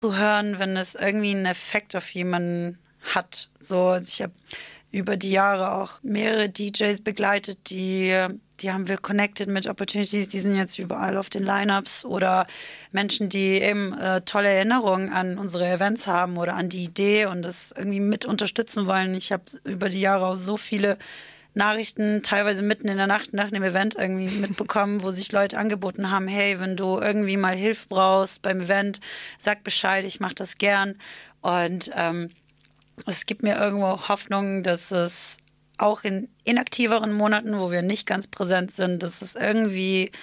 zu hören, wenn es irgendwie einen Effekt auf jemanden hat. So, ich habe über die Jahre auch mehrere DJs begleitet, die haben wir connected mit Opportunities, die sind jetzt überall auf den Lineups, oder Menschen, die eben tolle Erinnerungen an unsere Events haben oder an die Idee und das irgendwie mit unterstützen wollen. Ich habe über die Jahre auch so viele Nachrichten, teilweise mitten in der Nacht nach dem Event irgendwie mitbekommen, wo sich Leute angeboten haben, hey, wenn du irgendwie mal Hilfe brauchst beim Event, sag Bescheid, ich mache das gern. Und es gibt mir irgendwo Hoffnung, dass es auch in inaktiveren Monaten, wo wir nicht ganz präsent sind, dass es irgendwie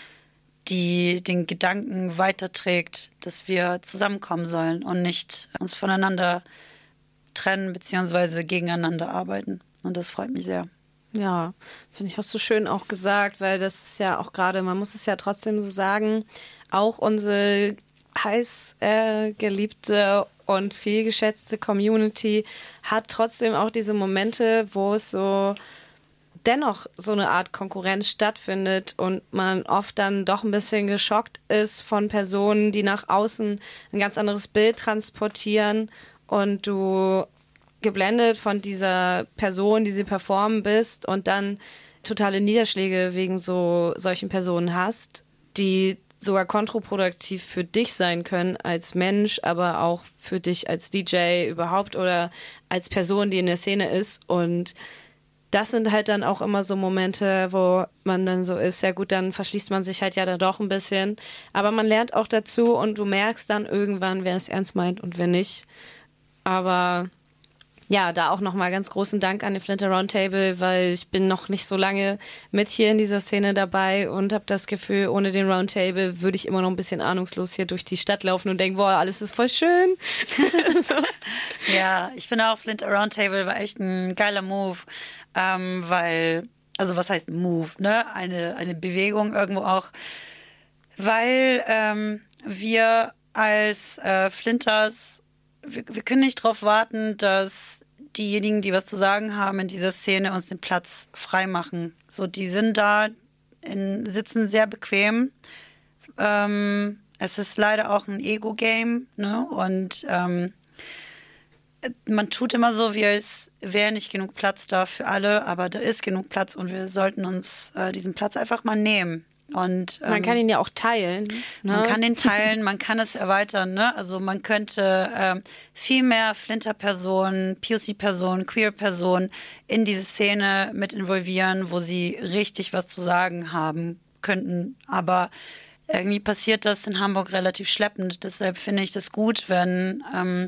den Gedanken weiterträgt, dass wir zusammenkommen sollen und nicht uns voneinander trennen bzw. gegeneinander arbeiten. Und das freut mich sehr. Ja, finde ich, hast du schön auch gesagt, weil das ist ja auch gerade, man muss es ja trotzdem so sagen, auch unsere heiß geliebte und viel geschätzte Community hat trotzdem auch diese Momente, wo es so dennoch so eine Art Konkurrenz stattfindet und man oft dann doch ein bisschen geschockt ist von Personen, die nach außen ein ganz anderes Bild transportieren und du geblendet von dieser Person, die sie performen bist und dann totale Niederschläge wegen solchen Personen hast, die sogar kontraproduktiv für dich sein können als Mensch, aber auch für dich als DJ überhaupt oder als Person, die in der Szene ist. Und das sind halt dann auch immer so Momente, wo man dann so ist, ja gut, dann verschließt man sich halt ja da doch ein bisschen. Aber man lernt auch dazu und du merkst dann irgendwann, wer es ernst meint und wer nicht. Aber ja, da auch nochmal ganz großen Dank an den Flinter Roundtable, weil ich bin noch nicht so lange mit hier in dieser Szene dabei und habe das Gefühl, ohne den Roundtable würde ich immer noch ein bisschen ahnungslos hier durch die Stadt laufen und denken, boah, alles ist voll schön. So. Ja, ich finde auch Flinter Roundtable war echt ein geiler Move, weil, also was heißt Move, ne? Eine Bewegung irgendwo auch, weil wir als Flinters wir können nicht darauf warten, dass diejenigen, die was zu sagen haben in dieser Szene, uns den Platz frei machen. So, die sind da, sitzen sehr bequem. Es ist leider auch ein Ego-Game, ne? Und man tut immer so, wie es wäre nicht genug Platz da für alle, aber da ist genug Platz und wir sollten uns diesen Platz einfach mal nehmen. Und, man kann ihn ja auch teilen. Ne? Man kann ihn teilen, man kann es erweitern. Ne? Also man könnte viel mehr Flinter-Personen, POC-Personen, Queer-Personen in diese Szene mit involvieren, wo sie richtig was zu sagen haben könnten. Aber irgendwie passiert das in Hamburg relativ schleppend. Deshalb finde ich das gut, wenn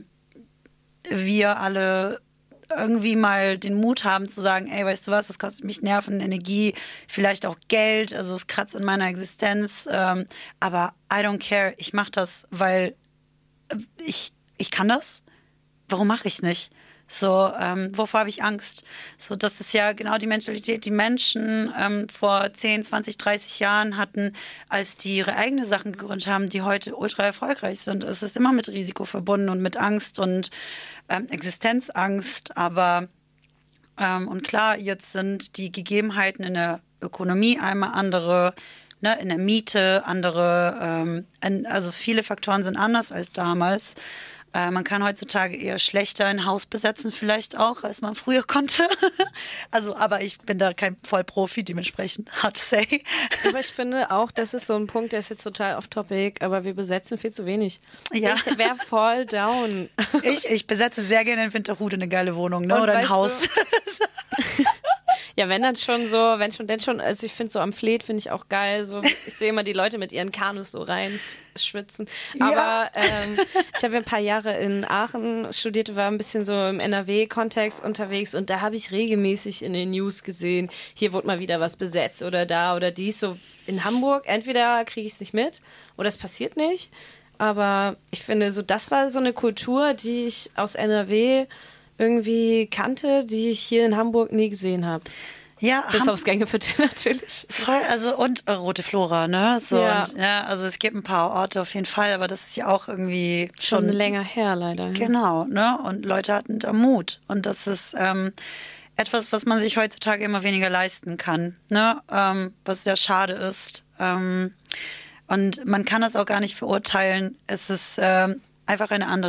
wir alle irgendwie mal den Mut haben zu sagen, ey, weißt du was, das kostet mich Nerven, Energie, vielleicht auch Geld, also es kratzt in meiner Existenz, aber I don't care, ich mache das, weil ich kann das, warum mache ich es nicht? So, wovor habe ich Angst? So, das ist ja genau die Mentalität, die Menschen vor 10, 20, 30 Jahren hatten, als die ihre eigenen Sachen gegründet haben, die heute ultra erfolgreich sind. Es ist immer mit Risiko verbunden und mit Angst und Existenzangst, aber und klar, jetzt sind die Gegebenheiten in der Ökonomie einmal andere, ne, in der Miete andere, also viele Faktoren sind anders als damals. Man kann heutzutage eher schlechter ein Haus besetzen vielleicht auch, als man früher konnte. Also, aber ich bin da kein Vollprofi, dementsprechend hard to say. Aber ich finde auch, das ist so ein Punkt, der ist jetzt total off-topic, aber wir besetzen viel zu wenig. Ja. Ich wäre voll down. Ich besetze sehr gerne in Winterhude eine geile Wohnung, ne? Oder ein Haus. Ja, wenn dann schon so, wenn schon, denn schon, also ich finde so am Fleet finde ich auch geil, so, ich sehe immer die Leute mit ihren Kanus so rein schwitzen, aber ja. Ich habe ein paar Jahre in Aachen studiert, war ein bisschen so im NRW-Kontext unterwegs und da habe ich regelmäßig in den News gesehen, hier wurde mal wieder was besetzt oder da oder dies, so in Hamburg, entweder kriege ich es nicht mit oder es passiert nicht, aber ich finde so, das war so eine Kultur, die ich aus NRW irgendwie kannte, die ich hier in Hamburg nie gesehen habe. Ja, bis aufs Gängeviertel natürlich. Voll, also und Rote Flora, ne? So, ja. Und, ja, also es gibt ein paar Orte auf jeden Fall, aber das ist ja auch irgendwie schon länger her leider. Genau, ne? Und Leute hatten da Mut. Und das ist etwas, was man sich heutzutage immer weniger leisten kann, ne? Was sehr schade ist. Und man kann das auch gar nicht verurteilen. Es ist einfach eine andere